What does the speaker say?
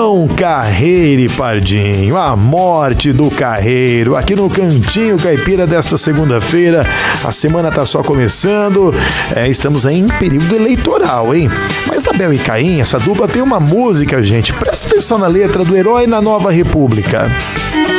João Carreiro e Pardinho, a morte do Carreiro, aqui no Cantinho Caipira desta segunda-feira. A semana tá só começando, estamos aí em período eleitoral, hein? Mas Abel e Caim, essa dupla tem uma música, gente, presta atenção na letra do Herói na Nova República.